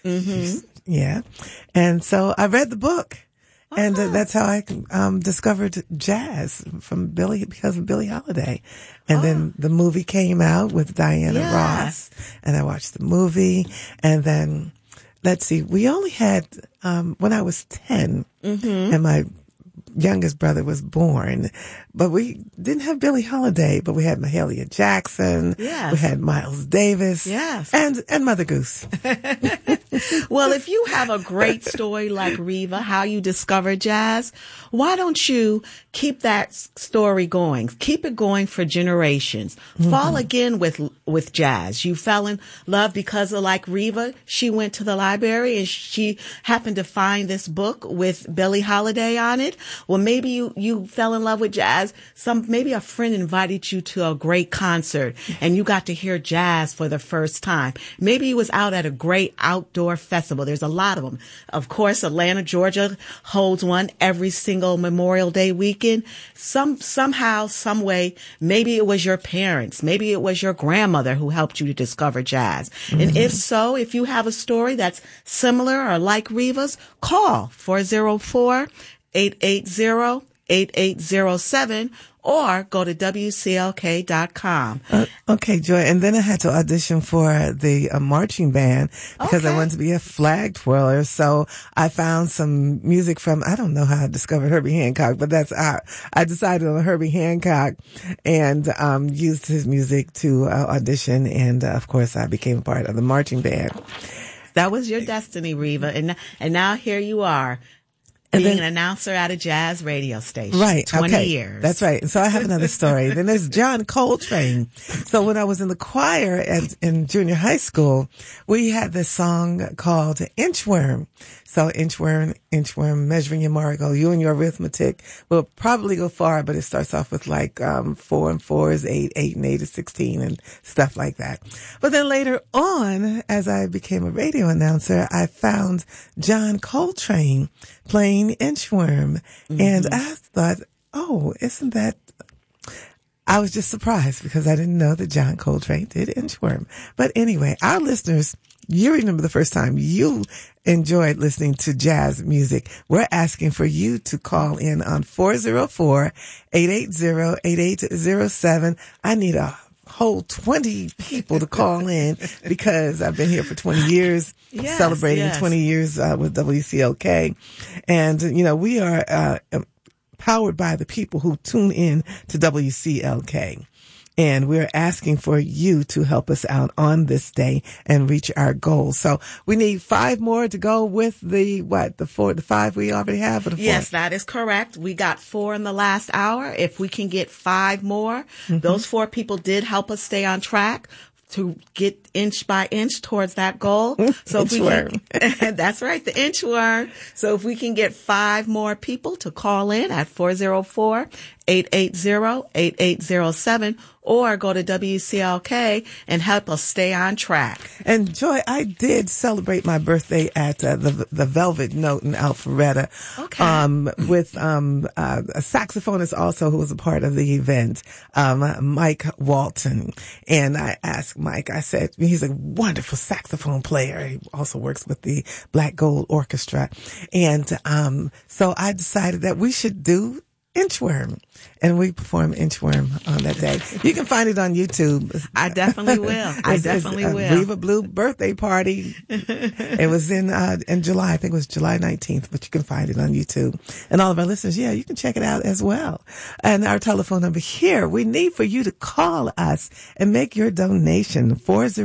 Mm-hmm. Yeah. And so I read the book. And that's how I discovered jazz because of Billie Holiday. And then the movie came out with Diana Ross, and I watched the movie. And then, let's see, we only had, when I was 10, and my youngest brother was born, but we didn't have Billie Holiday, but we had Mahalia Jackson. Yes. We had Miles Davis. Yes. And Mother Goose. Well, if you have a great story like Reva, how you discovered jazz, why don't you keep that story going? Keep it going for generations. Fall again with jazz. You fell in love because of, like Reva, she went to the library and she happened to find this book with Billie Holiday on it. Well, maybe you fell in love with jazz. Maybe a friend invited you to a great concert and you got to hear jazz for the first time. Maybe you was out at a great outdoor festival. There's a lot of them. Of course, Atlanta, Georgia holds one every single Memorial Day weekend. Somehow, some way, maybe it was your parents, maybe it was your grandmother who helped you to discover jazz. And if so, if you have a story that's similar or like Reva's, call 404-880-8807 or go to WCLK.com. Okay, Joy. And then I had to audition for the marching band because I wanted to be a flag twirler. So I found some music from, I don't know how I discovered Herbie Hancock, but I decided on Herbie Hancock and used his music to audition. And of course, I became a part of the marching band. That was your destiny, Reva. And now here you are. Being an announcer at a jazz radio station. Right. 20 years. That's right. And so I have another story. Then there's John Coltrane. So when I was in the choir in junior high school, we had this song called Inchworm. So inchworm, measuring your mark. You and your arithmetic will probably go far, but it starts off with like 4 and 4 is 8, 8 and 8 is 16 and stuff like that. But then later on, as I became a radio announcer, I found John Coltrane playing Inchworm. And I thought, oh, isn't that... I was just surprised because I didn't know that John Coltrane did Inchworm. But anyway, our listeners, you remember the first time you enjoyed listening to jazz music. We're asking for you to call in on 404-880-8807. I need a whole 20 people to call in because I've been here for 20 years, celebrating 20 years with WCLK. And, we are powered by the people who tune in to WCLK. And we're asking for you to help us out on this day and reach our goals. So we need 5 more to go with the 5 we already have? Or the 4? Yes, that is correct. We got 4 in the last hour. If we can get 5 more, those 4 people did help us stay on track to get inch by inch towards that goal. So if we can, that's right, the inchworm. So if we can get 5 more people to call in at 404-880-8807 or go to WCLK and help us stay on track. And Joy, I did celebrate my birthday at the Velvet Note in Alpharetta. With a saxophonist also who was a part of the event, Mike Walton. And I asked Mike, I said, he's a wonderful saxophone player. He also works with the Black Gold Orchestra. And so I decided that we should do Inchworm. And we perform Inchworm on that day. You can find it on YouTube. I definitely will. It's Reva Blue birthday party. It was in July. I think it was July 19th, but you can find it on YouTube. And all of our listeners, you can check it out as well. And our telephone number here, we need for you to call us and make your donation,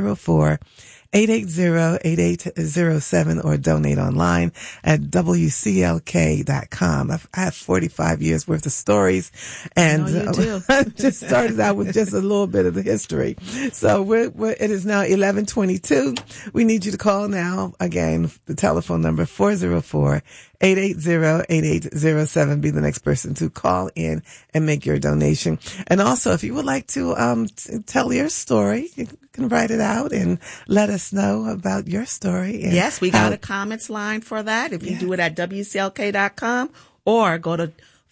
404-880-8807 or donate online at WCLK.com. I have 45 years worth of stories and I just started out with just a little bit of the history. So it is now 11:22. We need you to call now. Again, the telephone number 404-880-8807. Be the next person to call in and make your donation. And also, if you would like to tell your story, you can write it out and let us know about your story. And yes, we got a comments line for that. If you do it at WCLK.com or go to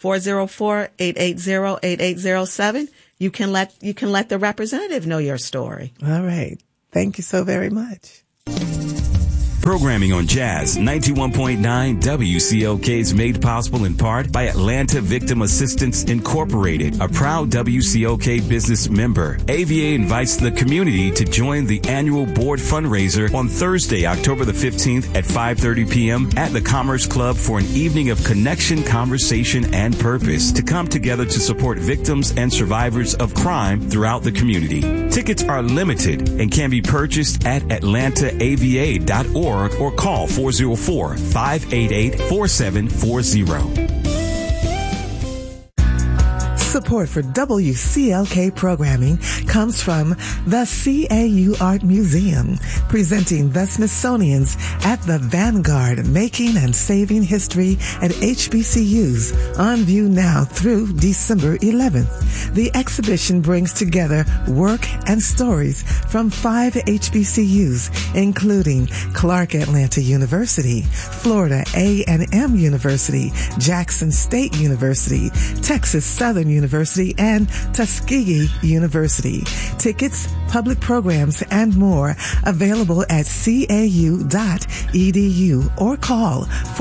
404-880-8807, you can let the representative know your story. All right. Thank you so very much. Programming on Jazz 91.9 WCLK is made possible in part by Atlanta Victim Assistance Incorporated, a proud WCLK business member. AVA invites the community to join the annual board fundraiser on Thursday, October the 15th at 5:30 p.m. at the Commerce Club for an evening of connection, conversation, and purpose to come together to support victims and survivors of crime throughout the community. Tickets are limited and can be purchased at atlantaava.org or call 404-588-4740. Support for WCLK programming comes from the CAU Art Museum, presenting the Smithsonian's At the Vanguard, Making and Saving History at HBCUs, on view now through December 11th. The exhibition brings together work and stories from 5 HBCUs, including Clark Atlanta University, Florida A&M University, Jackson State University, Texas Southern University, and Tuskegee University. Tickets, public programs, and more available at cau.edu or call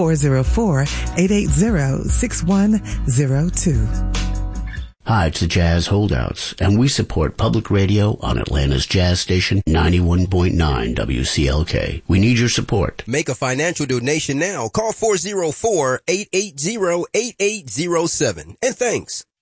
404-880-6102. Hi, it's the Jazz Holdouts, and we support public radio on Atlanta's jazz station 91.9 WCLK. We need your support. Make a financial donation now. Call 404-880-8807. And thanks.